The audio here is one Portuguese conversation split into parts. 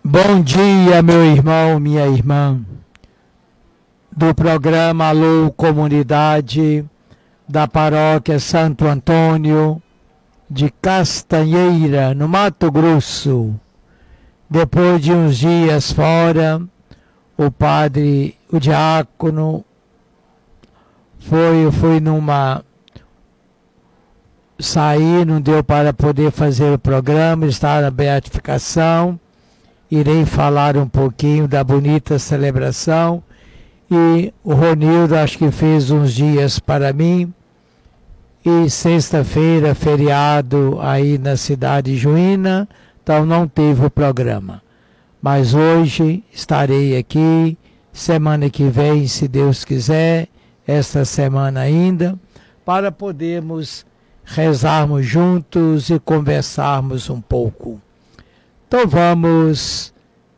Bom dia, meu irmão, minha irmã, do programa Alô Comunidade da Paróquia Santo Antônio de Castanheira, no Mato Grosso. Depois de uns dias fora, o diácono, sair, não deu para poder fazer o programa, está na beatificação. Irei falar um pouquinho da bonita celebração. E o Ronildo acho que fez uns dias para mim. E sexta-feira, feriado aí na cidade de Juína, então não teve o programa. Mas hoje estarei aqui, semana que vem, se Deus quiser, esta semana ainda, para podermos rezarmos juntos e conversarmos um pouco. Então vamos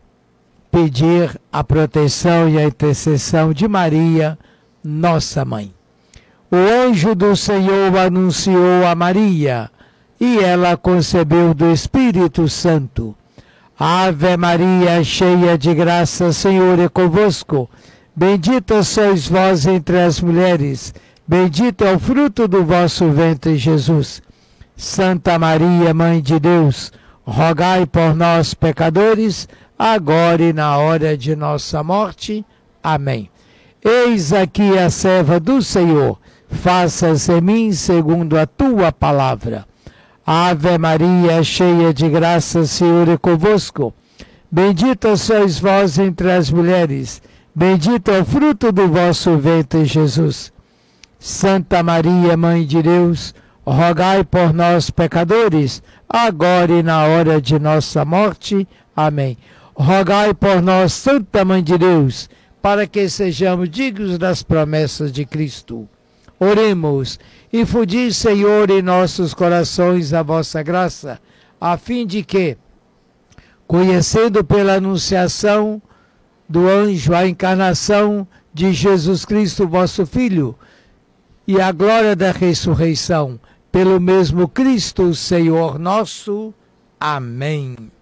pedir a proteção e a intercessão de Maria, nossa mãe. O anjo do Senhor anunciou a Maria, e ela concebeu do Espírito Santo. Ave Maria, cheia de graça, Senhor é convosco. Bendita sois vós entre as mulheres, bendito é o fruto do vosso ventre, Jesus. Santa Maria, Mãe de Deus, rogai por nós, pecadores, agora e na hora de nossa morte. Amém. Eis aqui a serva do Senhor, faça-se em mim segundo a tua palavra. Ave Maria, cheia de graça, Senhor é convosco. Bendita sois vós entre as mulheres, bendito é o fruto do vosso ventre, Jesus. Santa Maria, Mãe de Deus, rogai por nós, pecadores, agora e na hora de nossa morte. Amém. Rogai por nós, Santa Mãe de Deus, para que sejamos dignos das promessas de Cristo. Oremos. Infundi, Senhor, em nossos corações a vossa graça, a fim de que, conhecendo pela anunciação do anjo a encarnação de Jesus Cristo, vosso Filho, e a glória da ressurreição, pelo mesmo Cristo, Senhor nosso. Amém.